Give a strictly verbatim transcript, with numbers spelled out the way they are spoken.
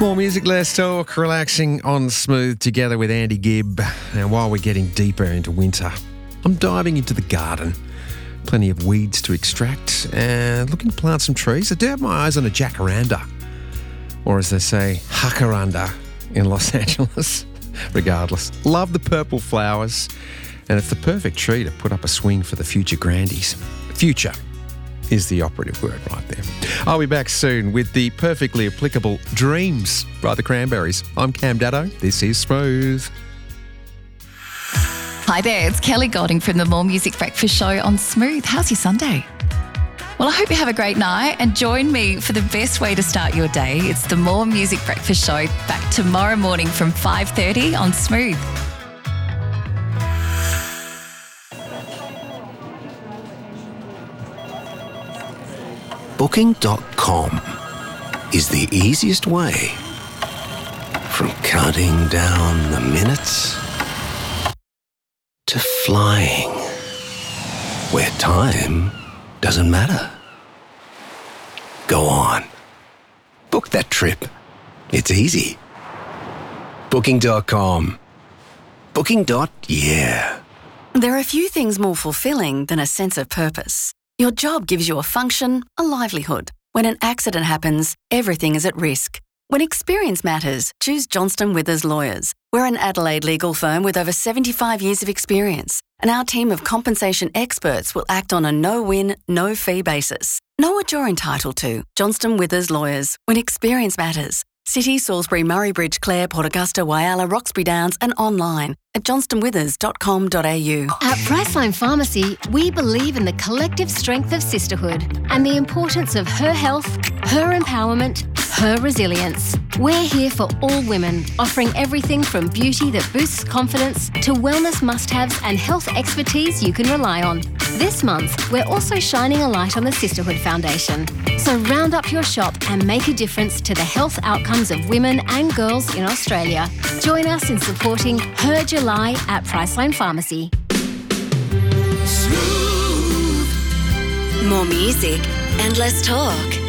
More music, less talk, relaxing on Smooth together with Andy Gibb. And while we're getting deeper into winter, I'm diving into the garden. Plenty of weeds to extract and looking to plant some trees. I do have my eyes on a jacaranda, or as they say, jacaranda in Los Angeles. Regardless, love the purple flowers, and it's the perfect tree to put up a swing for the future grandies. Future is the operative word right there. I'll be back soon with the perfectly applicable Dreams by the Cranberries. I'm Cam Daddo. This is Smooth. Hi there, it's Kelly Golding from the More Music Breakfast Show on Smooth. How's your Sunday? Well, I hope you have a great night and join me for the best way to start your day. It's the More Music Breakfast Show back tomorrow morning from five thirty on Smooth. Booking dot com is the easiest way from counting down the minutes to flying where time doesn't matter. Go on. Book that trip. It's easy. Booking dot com. Booking. Yeah. There are few things more fulfilling than a sense of purpose. Your job gives you a function, a livelihood. When an accident happens, everything is at risk. When experience matters, choose Johnston Withers Lawyers. We're an Adelaide legal firm with over seventy-five years of experience, and our team of compensation experts will act on a no-win, no-fee basis. Know what you're entitled to. Johnston Withers Lawyers. When experience matters. City, Salisbury, Murray Bridge, Clare, Port Augusta, Whyalla, Roxby Downs and online at johnston withers dot com dot a u. At Priceline Pharmacy, we believe in the collective strength of sisterhood and the importance of her health, her empowerment, her resilience. We're here for all women, offering everything from beauty that boosts confidence to wellness must-haves and health expertise you can rely on. This month, we're also shining a light on the Sisterhood Foundation. So round up your shop and make a difference to the health outcomes of women and girls in Australia. Join us in supporting Her July at Priceline Pharmacy. More music and less talk.